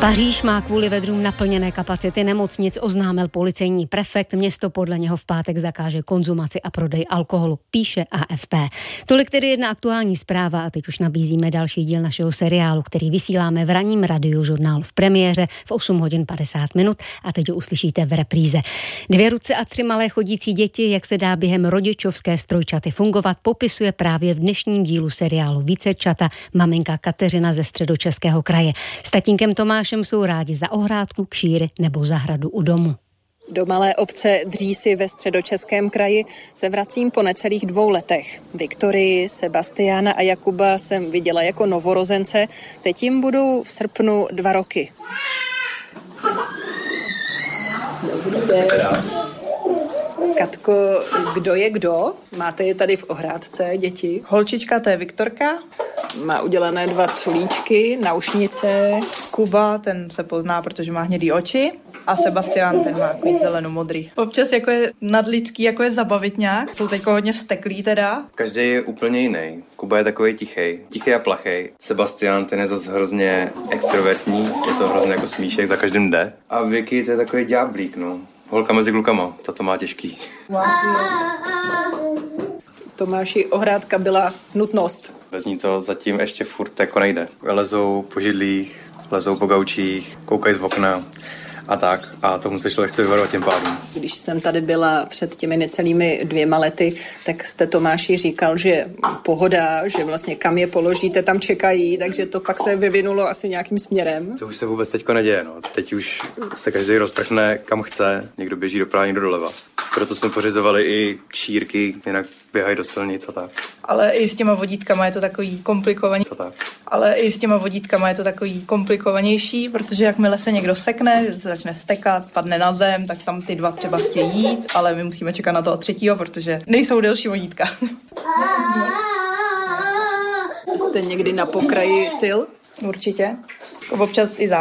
Paříž má kvůli vedrům naplněné kapacity nemocnic, oznámil policejní prefekt. Město podle něho v pátek zakáže konzumaci a prodej alkoholu, píše AFP. Tolik tedy jedna aktuální zpráva a teď už nabízíme další díl našeho seriálu, který vysíláme v ranním radiožurnálu v premiéře v 8 hodin 50 minut a teď ho uslyšíte v repríze. 2 ruce a 3 malé chodící děti, jak se dá během rodičovské strojčaty fungovat, popisuje právě v dnešním dílu seriálu Vícerčata maminka Kateřina ze Středočeského kraje. S tatínkem Tomášem jsou rádi za ohrádku, kšíry nebo zahradu u domu. Do malé obce Dřísy ve Středočeském kraji se vracím po necelých 2 letech. Viktorii, Sebastiána a Jakuba jsem viděla jako novorozence, teď jim budou v srpnu 2 roky. Dobrý den. Katko, kdo je kdo? Máte je tady v ohrádce, děti? Holčička, to je Viktorka. Má udělané 2 culíčky, naušnice. Kuba, ten se pozná, protože má hnědý oči. A Sebastián, ten má takový zeleno-modrý. Občas jako je nadlidský, jako je zabavit nějak. Jsou teď hodně vzteklí teda. Každý je úplně jiný. Kuba je takový tichý a plachej. Sebastián, ten je zase hrozně extrovertní, je to hrozně jako smíšek, za každým jde. A Vicky, to je takový ďáblík, no. Holka mezi klukama, to má těžký. Tomáši, ohrádka byla nutnost. Bez ní to zatím ještě furt jako nejde. Lezou po židlích, lezou po gaučích, koukají z okna a tak. A tomu se člověk chce vyvarovat tím pádem. Když jsem tady byla před těmi necelými 2 lety, tak jste Tomáši říkal, že pohoda, že vlastně kam je položíte, tam čekají, takže to pak se vyvinulo asi nějakým směrem. To už se vůbec teďko neděje, no. Teď už se každý rozprchne kam chce, někdo běží doprava, někdo doleva. Proto jsme pořizovali i kšírky, jinak běhají do silnic a tak. Ale i s těma vodítkama je to takový komplikovanější, protože jakmile se někdo sekne, začne stekat, padne na zem, tak tam ty 2 třeba chtějí jít, ale my musíme čekat na toho 3., protože nejsou delší vodítka. Jste někdy na pokraji sil? Určitě. Občas i